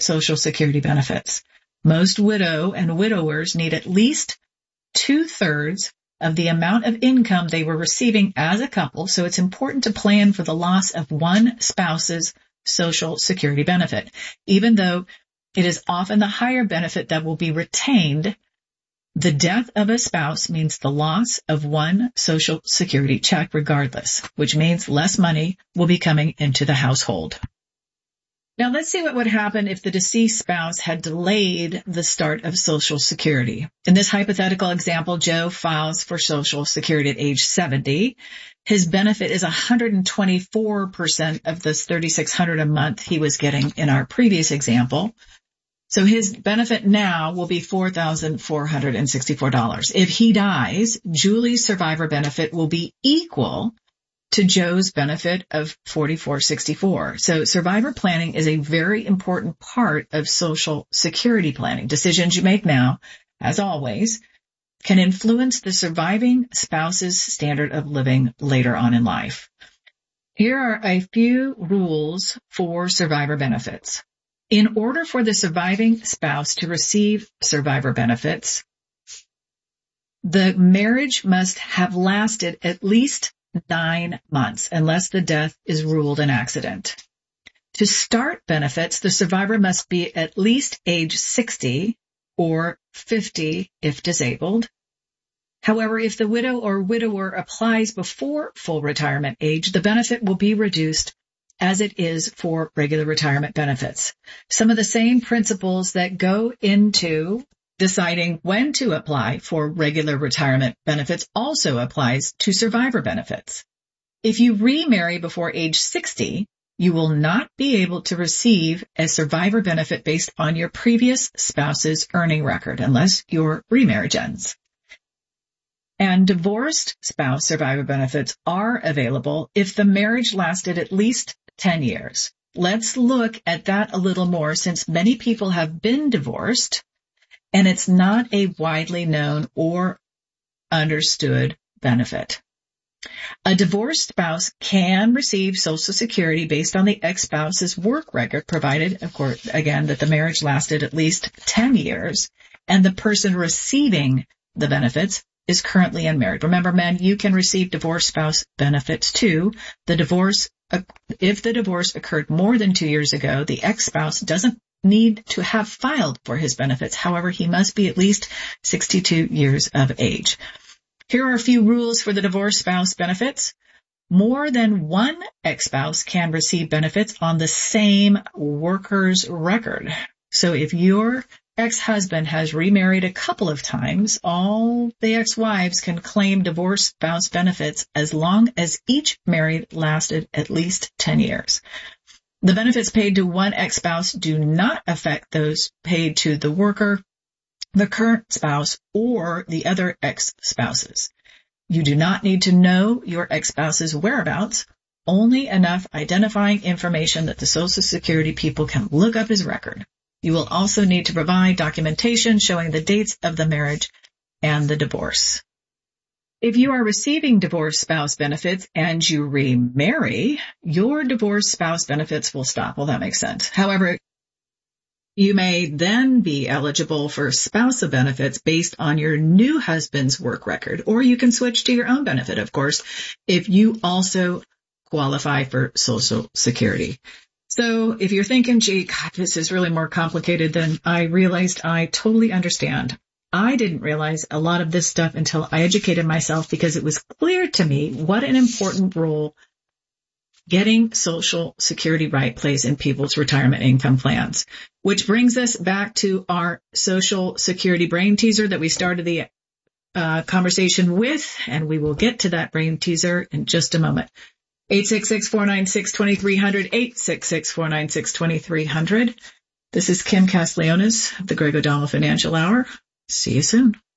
Social Security benefits. Most widow and widowers need at least 2/3 of the amount of income they were receiving as a couple, so it's important to plan for the loss of one spouse's Social Security benefit. Even though it is often the higher benefit that will be retained, the death of a spouse means the loss of one Social Security check regardless, which means less money will be coming into the household. Now let's see what would happen if the deceased spouse had delayed the start of Social Security. In this hypothetical example, Joe files for Social Security at age 70. His benefit is 124% of this $3,600 a month he was getting in our previous example. So his benefit now will be $4,464. If he dies, Julie's survivor benefit will be equal to Joe's benefit of $4,464. So survivor planning is a very important part of Social Security planning. Decisions you make now, as always, can influence the surviving spouse's standard of living later on in life. Here are a few rules for survivor benefits. In order for the surviving spouse to receive survivor benefits, the marriage must have lasted at least 9 months, unless the death is ruled an accident. To start benefits, the survivor must be at least age 60 or 50 if disabled. However, if the widow or widower applies before full retirement age, the benefit will be reduced as it is for regular retirement benefits. Some of the same principles that go into deciding when to apply for regular retirement benefits also applies to survivor benefits. If you remarry before age 60, you will not be able to receive a survivor benefit based on your previous spouse's earning record unless your remarriage ends. And divorced spouse survivor benefits are available if the marriage lasted at least 10 years. Let's look at that a little more since many people have been divorced and it's not a widely known or understood benefit. A divorced spouse can receive Social Security based on the ex-spouse's work record, provided, of course, again, that the marriage lasted at least 10 years and the person receiving the benefits is currently unmarried. Remember, men, you can receive divorced spouse benefits too. If the divorce occurred more than 2 years ago, the ex-spouse doesn't need to have filed for his benefits. However, he must be at least 62 years of age. Here are a few rules for the divorced spouse benefits. More than one ex-spouse can receive benefits on the same worker's record. So if your ex-husband has remarried a couple of times, all the ex-wives can claim divorced spouse benefits as long as each married lasted at least 10 years. The benefits paid to one ex-spouse do not affect those paid to the worker, the current spouse, or the other ex-spouses. You do not need to know your ex-spouse's whereabouts, only enough identifying information that the Social Security people can look up his record. You will also need to provide documentation showing the dates of the marriage and the divorce. If you are receiving divorced spouse benefits and you remarry, your divorced spouse benefits will stop. Well, that makes sense. However, you may then be eligible for spousal benefits based on your new husband's work record, or you can switch to your own benefit, of course, if you also qualify for Social Security. So if you're thinking, gee, God, this is really more complicated than I realized, I totally understand. I didn't realize a lot of this stuff until I educated myself because it was clear to me what an important role getting Social Security right plays in people's retirement income plans. Which brings us back to our Social Security brain teaser that we started the conversation with, and we will get to that brain teaser in just a moment. 866-496-2300, 866-496-2300. This is Kim Castellanos of the Greg O'Donnell Financial Hour. See you soon.